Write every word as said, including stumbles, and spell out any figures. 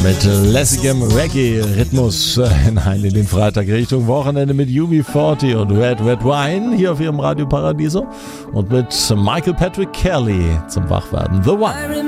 Mit lässigem Reggae-Rhythmus hinein in den Freitag Richtung Wochenende mit U B vierzig und Red Red Wine hier auf ihrem Radio Paradiso und mit Michael Patrick Kelly zum Wachwerden. The One.